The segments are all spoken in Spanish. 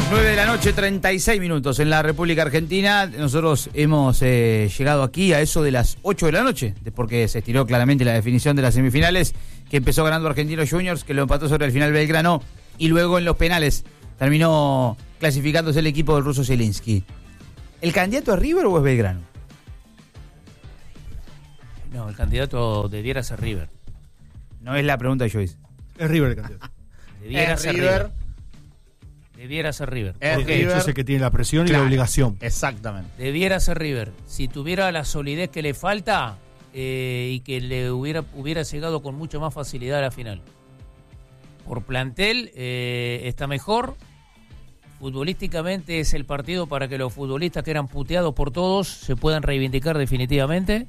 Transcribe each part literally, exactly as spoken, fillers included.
nueve de la noche, treinta y seis minutos en la República Argentina. Nosotros hemos eh, llegado aquí a eso de las ocho de la noche, porque se estiró claramente la definición de las semifinales, que empezó ganando Argentinos Juniors, que lo empató sobre el final Belgrano, y luego en los penales terminó clasificándose el equipo del ruso Zielinski. ¿El candidato es River o es Belgrano? No, el candidato debiera ser River. No es la pregunta que yo hice. Es River el candidato. Debiera Es ser River. River. Debiera ser River. Es Porque River. yo sé que tiene la presión y Claro. la obligación. Exactamente. Debiera ser River. Si tuviera la solidez que le falta eh, y que le hubiera, hubiera llegado con mucha más facilidad a la final. Por plantel eh, está mejor. Futbolísticamente es el partido para que los futbolistas que eran puteados por todos se puedan reivindicar definitivamente.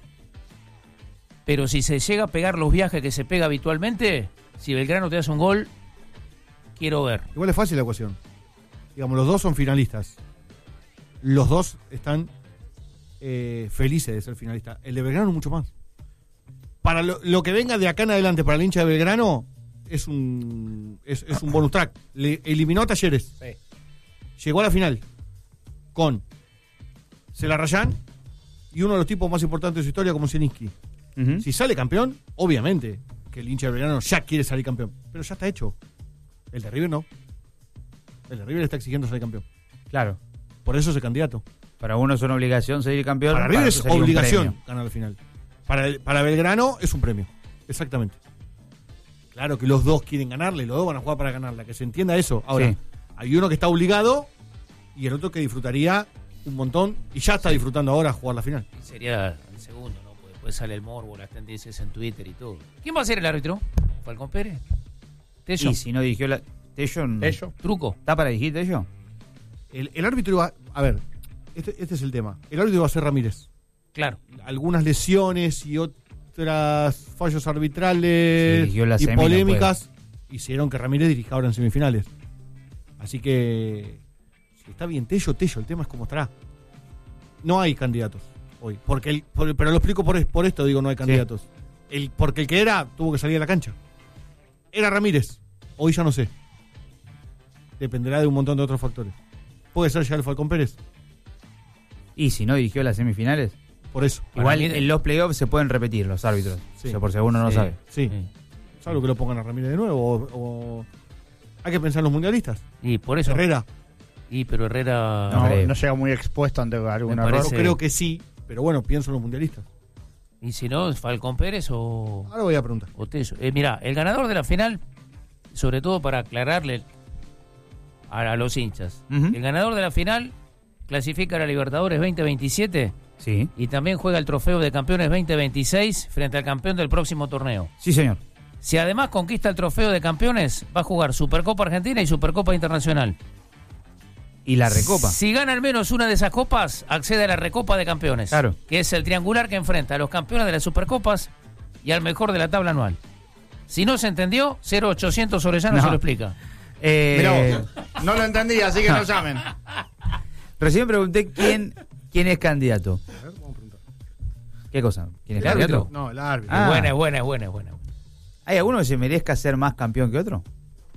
Pero si se llega a pegar los viajes que se pega habitualmente, si Belgrano te hace un gol, quiero ver. Igual es fácil la ecuación. Digamos, los dos son finalistas. Los dos están eh, felices de ser finalistas. El de Belgrano mucho más. Para lo, lo que venga de acá en adelante para el hincha de Belgrano es un es, es un bonus track. Le eliminó a Talleres. Sí. Llegó a la final con Celarrayán y uno de los tipos más importantes de su historia como Zielinski. Uh-huh. Si sale campeón, obviamente que el hincha de Belgrano ya quiere salir campeón. Pero ya está hecho. El de River no. El de River está exigiendo salir campeón. Claro. Por eso es el candidato. Para uno es una obligación seguir campeón. Para River para es otro sería un obligación premio. ganar la final. Para, el- para Belgrano es un premio. Exactamente. Claro que los dos quieren ganarle, los dos van a jugar para ganarla. Que se entienda eso. Ahora, Sí. hay uno que está obligado y el otro que disfrutaría un montón y ya está disfrutando ahora jugar la final. Y sería el segundo, ¿no? Porque después sale el morbo, las tendencias en Twitter y todo. ¿Quién va a ser el árbitro? ¿Falcón Pérez? ¿Tello? Y si no dirigió la... Tello, no- Tello. ¿Truco? ¿Está para dirigir Tello? El, el árbitro iba. A ver, este, este es el tema. El árbitro iba a ser Ramírez. Claro. Algunas lesiones y otras fallos Se arbitrales eligió la y semi, no polémicas hicieron que Ramírez dirija ahora en semifinales. Así que si está bien Tello, Tello, el tema es cómo estará. No hay candidatos hoy, porque el, por- pero lo explico por, por esto, digo no hay candidatos. El, porque el que era tuvo que salir a la cancha. Era Ramírez, hoy ya no sé. Dependerá de un montón de otros factores. Puede ser ya el Falcón Pérez, Y si no dirigió las semifinales. por eso. Igual mí de- en los playoffs se pueden repetir los árbitros. Sí. O sea, por si alguno no Sí. sabe. Sí, Sí. salvo que lo pongan a Ramírez de nuevo. O, o- hay que pensar en los mundialistas. Y por eso. Herrera, Y pero Herrera. No, No, creo. no llega muy expuesto ante algún Me error. yo parece- creo que sí, pero bueno, pienso en los mundialistas. Y si no, Falcón Pérez o, Ahora voy a preguntar. o Tello. Eh, mira, el ganador de la final, sobre todo para aclararle a, a los hinchas, Ujú. el ganador de la final clasifica a la Libertadores veinte veintisiete Sí. y también juega el trofeo de campeones veinte veintiséis frente al campeón del próximo torneo. Sí, señor. Si además conquista el trofeo de campeones, va a jugar Supercopa Argentina y Supercopa Internacional. Y la recopa. Si gana al menos una de esas copas, accede a la Recopa de Campeones. Claro. Que es el triangular que enfrenta a los campeones de las Supercopas y al mejor de la tabla anual. Si no se entendió, cero ochocientos Orellano No. se lo explica. Eh, Mirá vos, no lo entendí, así que no llamen. Recién pregunté quién, quién es candidato. A ver, vamos a preguntar. ¿Qué cosa? ¿Quién es ¿El candidato? árbitro? No, el árbitro. Ah. Es buena, es buena, es buena, es buena. ¿Hay alguno que se merezca ser más campeón que otro?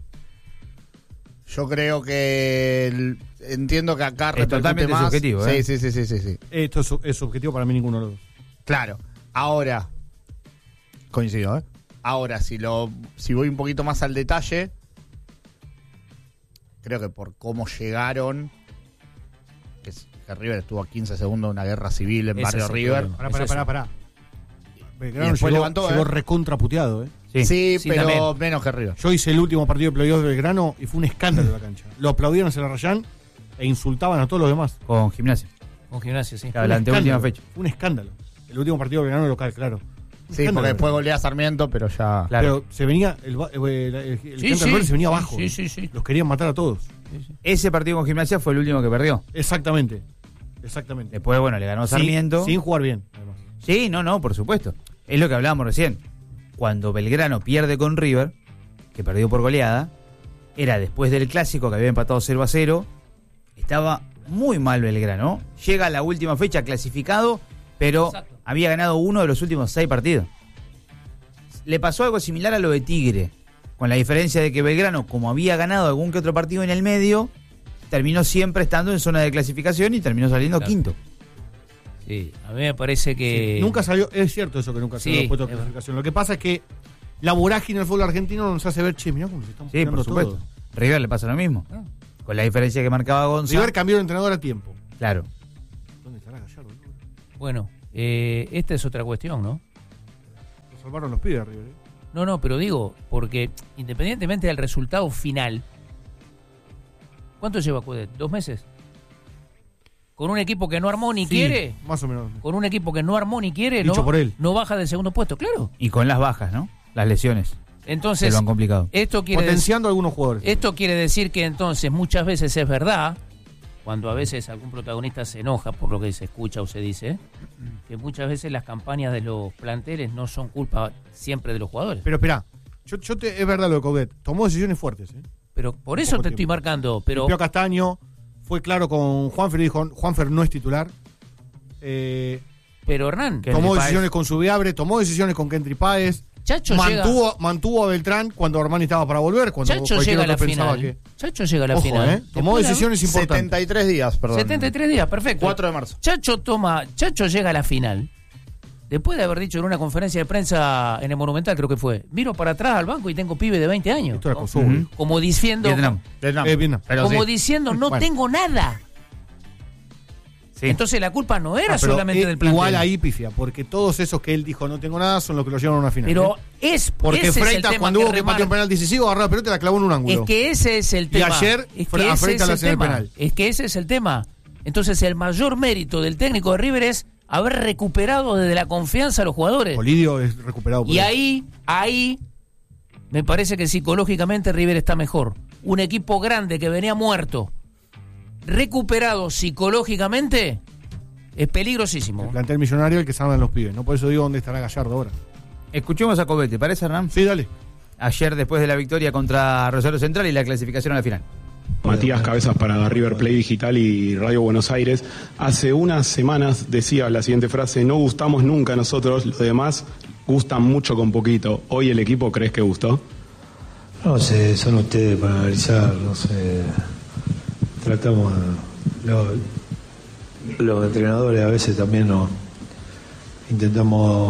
Yo creo que el- entiendo que acá Es repercute totalmente más. subjetivo, sí, ¿eh? sí, sí, sí, sí, sí. Esto es, es objetivo para mí ninguno de los dos. Claro. Ahora, coincido, ¿eh? Ahora, si lo si voy un poquito más al detalle, creo que por cómo llegaron, que, es- que River estuvo a quince segundos de una guerra civil en Ese Barrio es el River. problema. Pará, Es pará, eso. pará, pará. Belgrano Y después llegó, levantó, llegó ¿eh? recontraputeado, ¿eh? Sí. Sí, Sí, pero también. menos que River. Yo hice el último partido de playoff de Belgrano y fue un escándalo en la cancha. Lo aplaudieron a Celarrayán e insultaban a todos los demás. Con Gimnasia. Con Gimnasia, sí. Claro, Un la anteúltima escándalo. fecha. Fue un escándalo. El último partido de Belgrano local, claro. Un Sí, escándalo. porque después golea a Sarmiento, pero ya... Claro. Pero se venía, el, ba- el, el, el Sí, Canta sí. Flores se venía abajo. Sí, sí, sí. Los querían matar a todos. Ese partido con Gimnasia fue el último que perdió. Exactamente. Exactamente. Después, bueno, le ganó Sin- Sarmiento. Sin, jugar bien, además. Sí, no, no, por supuesto. Es lo que hablábamos recién. Cuando Belgrano pierde con River, que perdió por goleada, era después del clásico que había empatado cero a cero. Estaba muy mal Belgrano. Llega a la última fecha clasificado, pero Exacto. había ganado uno de los últimos seis partidos. Le pasó algo similar a lo de Tigre, con la diferencia de que Belgrano, como había ganado algún que otro partido en el medio, terminó siempre estando en zona de clasificación y terminó saliendo Claro. quinto. Sí, a mí me parece que... Sí, nunca salió, es cierto eso que nunca Sí, salió puesto de es clasificación. Lo que pasa es que la vorágine del fútbol argentino nos hace ver, che, mirá cómo se están Sí, por peleando supuesto. todos. River le pasa lo mismo. Ah. Con la diferencia que marcaba Gonzalo. River cambió de entrenador a tiempo. Claro. ¿Dónde estará Gallardo? Bueno, eh, esta es otra cuestión, ¿no? Lo salvaron los pibes, River. ¿eh? No, no, pero digo, porque independientemente del resultado final, ¿cuánto lleva Coudet? ¿Dos meses? Con un equipo que no armó ni Sí, quiere, más o menos. con un equipo que no armó ni quiere, Dicho no, por él. no baja del segundo puesto, claro. Y con las bajas, ¿no? Las lesiones. Se Entonces, lo han complicado. esto quiere, decir, Potenciando a algunos jugadores. esto quiere decir que entonces muchas veces es verdad, cuando a veces algún protagonista se enoja por lo que se escucha o se dice, que muchas veces las campañas de los planteles no son culpa siempre de los jugadores. Pero espera, yo, yo te, es verdad lo de Coudet. Tomó decisiones fuertes. ¿eh? Pero por eso poco te estoy tiempo. marcando, pero Limpió a Castaño, fue claro con Juanfer y dijo, Juanfer no es titular. Eh, pero Hernán, Que- tomó Kendry decisiones Páez. con Subiabre, tomó decisiones con Kendry Páez. Chacho Mantuvo, llega, mantuvo a Beltrán cuando Armani estaba para volver, cuando Chacho cualquier llega a la otro pensaba final. que... Chacho llega a la Ojo, final. ¿eh? Tomó Después de- decisiones importantes. setenta y tres días, perdón. setenta y tres días, perfecto. cuatro de marzo. Chacho toma, Chacho llega a la final. Después de haber dicho en una conferencia de prensa en el Monumental, creo que fue, miro para atrás al banco y tengo pibe de veinte años. Esto era ¿no? Kosovo. Ujú. Como diciendo, Vietnam. Vietnam. Eh, Vietnam. Pero como sí. diciendo, no Bueno. tengo nada. Sí. Entonces la culpa no era Ah, pero, solamente eh, del plantel. igual ahí pifia, porque todos esos que él dijo no tengo nada son los que lo llevaron a una final. Pero ¿eh? es Porque ese es el Freitas tema cuando que hubo que patear un remarca. penal decisivo, agarró la pelota y la clavó en un ángulo. Es que ese es el Y tema. ayer, es Fre- que a ese Freitas es le el hacen el tema. penal. Es que ese es el tema. Entonces el mayor mérito del técnico de River es haber recuperado desde la confianza a los jugadores. Polidio es recuperado por Y él. ahí, ahí, me parece que psicológicamente River está mejor. Un equipo grande que venía muerto, recuperado psicológicamente, es El peligrosísimo. plantel millonario el que salvan los pibes. No por eso digo dónde estará Gallardo ahora. Escuchemos a Coudet, ¿te parece, Hernán? Sí, dale. Ayer después de la victoria contra Rosario Central y la clasificación a la final. Matías Cabezas para River Play Digital y Radio Buenos Aires. Hace unas semanas decía la siguiente frase: no gustamos nunca nosotros, los demás gustan mucho con poquito. ¿Hoy el equipo crees que gustó? No sé, son ustedes para analizar, no sé. Tratamos, lo- los entrenadores a veces también nos intentamos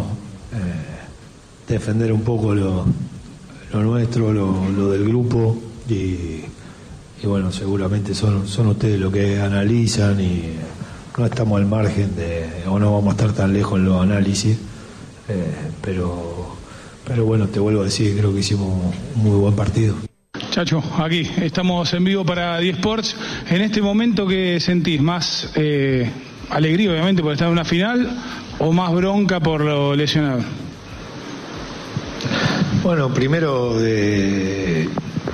eh, defender un poco lo, lo nuestro, lo, lo del grupo y, y bueno, seguramente son, son ustedes los que analizan y no estamos al margen de, o no vamos a estar tan lejos en los análisis, eh, pero, pero bueno, te vuelvo a decir, creo que hicimos un muy buen partido. Chacho, aquí estamos en vivo para D Sports. En este momento, ¿qué sentís? ¿Más eh, alegría, obviamente, por estar en una final o más bronca por lo lesionado? Bueno, primero eh,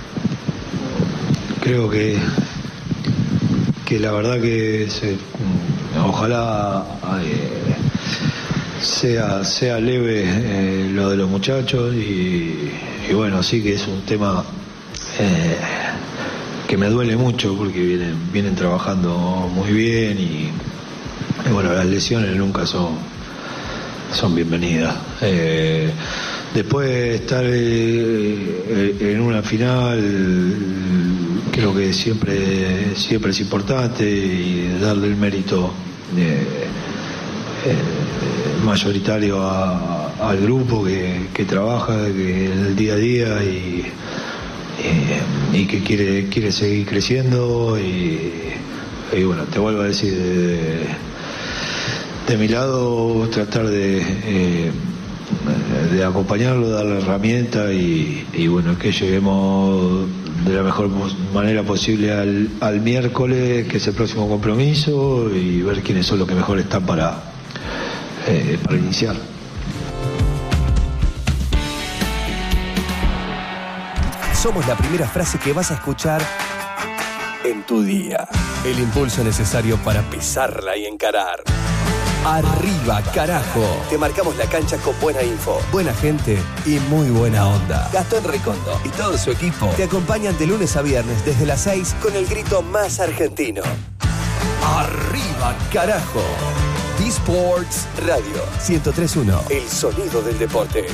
creo que que la verdad que se, ojalá eh, sea sea leve eh, lo de los muchachos y, y bueno, sí que es un tema eh, que me duele mucho porque vienen vienen trabajando muy bien y, y bueno, las lesiones nunca son son bienvenidas. Eh, después estar eh, en una final creo que siempre siempre es importante y darle el mérito eh, eh, mayoritario a, al grupo que, que trabaja que en el día a día y, y, y que quiere quiere seguir creciendo y, y bueno, te vuelvo a decir de, de mi lado tratar de eh, de acompañarlo, darle herramientas y, y bueno, que lleguemos de la mejor manera posible al, al miércoles, que es el próximo compromiso, y ver quiénes son los que mejor están para, eh, para iniciar. Somos la primera frase que vas a escuchar en tu día. El impulso necesario para pisarla y encarar. Arriba, carajo. Te marcamos la cancha con buena info, buena gente y muy buena onda. Gastón Recondo y todo su equipo te acompañan de lunes a viernes desde las seis con el grito más argentino. Arriba, carajo. D-Sports Radio ciento tres punto uno. El sonido del deporte.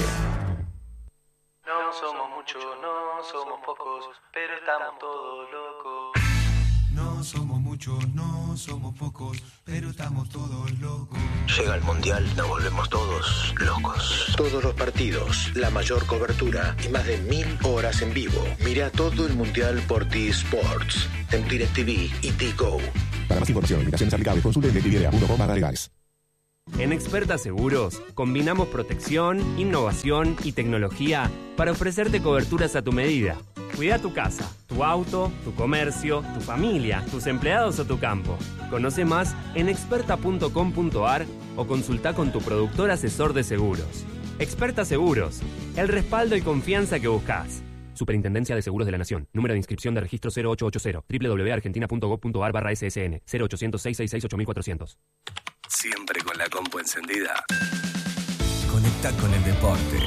No somos muchos, no somos pocos, pero estamos todos locos. No No somos muchos, no somos pocos, pero estamos todos locos. Llega el Mundial, nos volvemos todos locos. Todos los partidos, la mayor cobertura y más de mil horas en vivo. Mira todo el Mundial por T-Sports, en DirecTV y T-Go. Para más información, limitaciones aplicables, consulte en directv punto com barra legales. En Experta Seguros, combinamos protección, innovación y tecnología para ofrecerte coberturas a tu medida. Cuida tu casa, tu auto, tu comercio, tu familia, tus empleados o tu campo. Conoce más en experta punto com punto a r o consulta con tu productor asesor de seguros. Experta Seguros, el respaldo y confianza que buscas. Superintendencia de Seguros de la Nación. Número de inscripción de registro cero ocho ocho cero. doble u doble u doble u punto argentina punto gob punto a r barra S S N. cero ochocientos, seiscientos sesenta y seis, ocho mil cuatrocientos. Siempre con la compu encendida. Conecta con el deporte.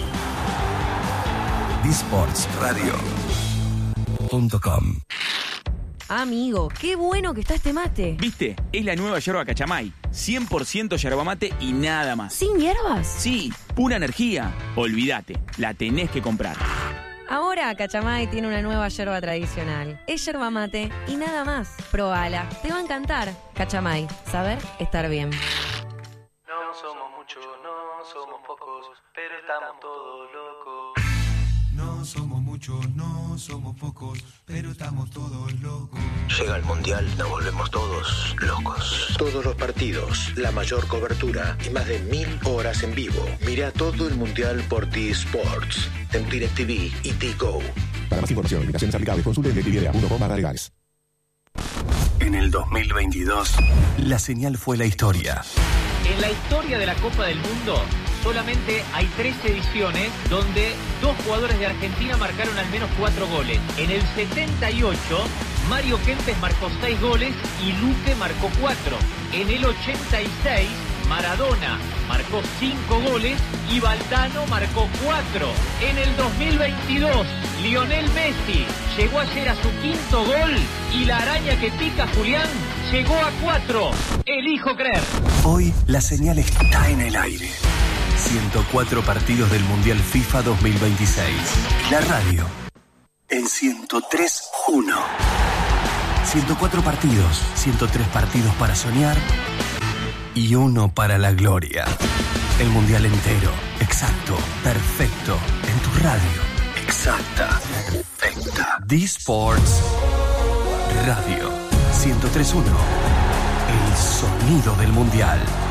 Disports Radio punto com. Amigo, qué bueno que está este mate. ¿Viste? Es la nueva yerba Cachamay. cien por ciento yerba mate y nada más. ¿Sin hierbas? Sí, pura energía. Olvídate, la tenés que comprar. Ahora Cachamay tiene una nueva yerba tradicional. Es yerba mate y nada más. Probala, te va a encantar. Cachamay, saber estar bien. No somos muchos, no somos pocos, pero estamos todos locos. No somos muchos, no somos pocos, pero estamos todos locos. Llega el Mundial, nos volvemos todos locos. Todos los partidos, la mayor cobertura y más de mil horas en vivo. Mira todo el Mundial por T-Sports, en DirecTV y T-Go. Para más información, limitaciones aplicables, consulte en directv punto com barra legales. En el dos mil veintidós, la señal fue la historia. En la historia de la Copa del Mundo, solamente hay tres ediciones donde dos jugadores de Argentina marcaron al menos cuatro goles. En el setenta y ocho, Mario Kempes marcó seis goles y Luque marcó cuatro. En el ochenta y seis, Maradona marcó cinco goles y Valdano marcó cuatro. En el dos mil veintidós, Lionel Messi llegó ayer a su quinto gol y la araña que pica Julián llegó a cuatro. Elijo creer. Hoy la señal está en el aire. ciento cuatro partidos del Mundial FIFA dos mil veintiséis. La radio en ciento tres punto uno. ciento cuatro partidos, ciento tres partidos para soñar y uno para la gloria. El Mundial entero, exacto, perfecto, en tu radio. Exacta, perfecta. D-Sports Radio ciento tres punto uno. El sonido del Mundial.